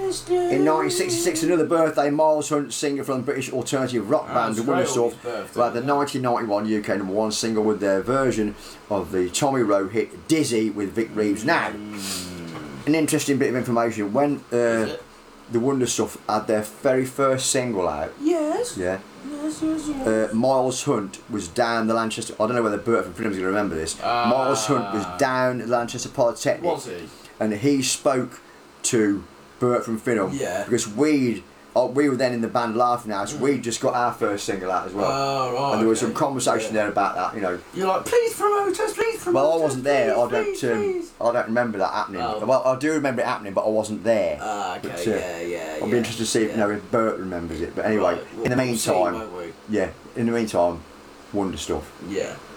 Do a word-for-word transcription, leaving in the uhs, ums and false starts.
In nineteen sixty-six, another birthday, Miles Hunt, singer from the British alternative rock Oh, band The that's Wonderstuff, great on his who had the birthday, yeah. nineteen ninety-one U K number one single with their version of the Tommy Rowe hit Dizzy with Vic Reeves. Now, an interesting bit of information, when uh, The Wonderstuff had their very first single out, Yes. yeah, Yes, yes, yes. uh, Miles Hunt was down the Lanchester, I don't know whether Bert from Freedom's going to remember this, Ah. Miles Hunt was down at Lanchester Polytechnic, Was he? and he spoke to Bert from Finham, Yeah. because we'd oh, we were then in the band Laughing House. Mm. We'd just got our first single out as well, Oh, right, and there was okay. some conversation Yeah. there about that. You know, You're like, please promote us, please promote us. well, I wasn't there. Please, I don't. please, Um, please. I don't remember that happening. Oh. Well, I do remember it happening, but I wasn't there. Ah, okay, But, uh, yeah, yeah, I'll yeah. be interested to see if, yeah. you know, if Bert remembers it. But anyway, Right, in the we'll see, meantime, won't we? yeah. In the meantime, Wonder Stuff. Yeah.